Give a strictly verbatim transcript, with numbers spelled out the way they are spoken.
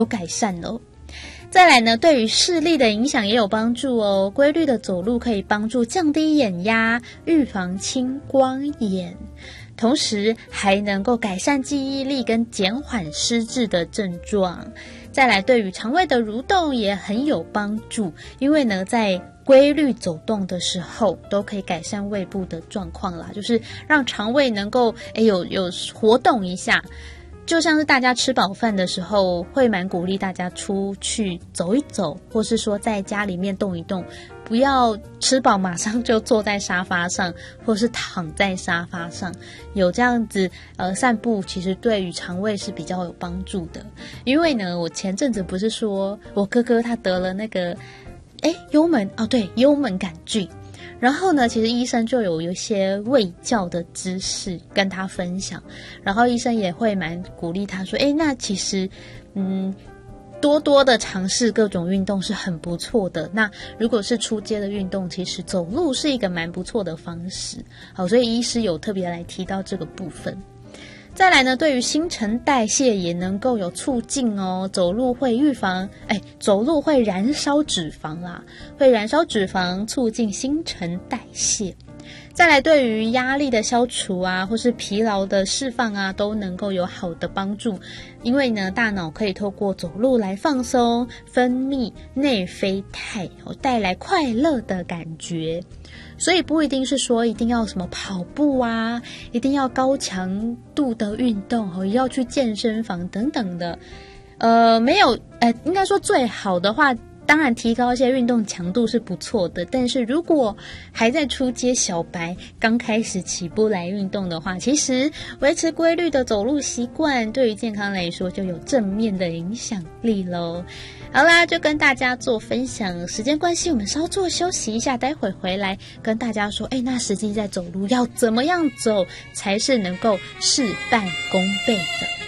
有改善了。再来呢，对于视力的影响也有帮助哦。规律的走路可以帮助降低眼压，预防青光眼，同时还能够改善记忆力跟减缓失智的症状。再来，对于肠胃的蠕动也很有帮助，因为呢，在规律走动的时候，都可以改善胃部的状况啦，就是让肠胃能够诶有有活动一下。就像是大家吃饱饭的时候，会蛮鼓励大家出去走一走，或是说在家里面动一动，不要吃饱马上就坐在沙发上，或是躺在沙发上。有这样子呃散步，其实对于肠胃是比较有帮助的。因为呢，我前阵子不是说我哥哥他得了那个诶幽门哦，对，幽门杆菌。然后呢，其实医生就有一些卫教的知识跟他分享，然后医生也会蛮鼓励他说，诶，那其实嗯多多的尝试各种运动是很不错的。那如果是出街的运动，其实走路是一个蛮不错的方式。好，所以医师有特别来提到这个部分。再来呢，对于新陈代谢也能够有促进哦。走路会预防，哎，走路会燃烧脂肪啦，会燃烧脂肪，促进新陈代谢。再来，对于压力的消除啊，或是疲劳的释放啊，都能够有好的帮助。因为呢，大脑可以透过走路来放松，分泌内啡肽，带来快乐的感觉。所以不一定是说一定要什么跑步啊，一定要高强度的运动，要去健身房等等的。呃，没有，呃，应该说最好的话，当然提高一些运动强度是不错的，但是如果还在初阶小白，刚开始起步来运动的话，其实维持规律的走路习惯，对于健康来说就有正面的影响力咯。好啦，就跟大家做分享，时间关系我们稍作休息一下，待会回来跟大家说，诶，那实际在走路要怎么样走才是能够事半功倍的。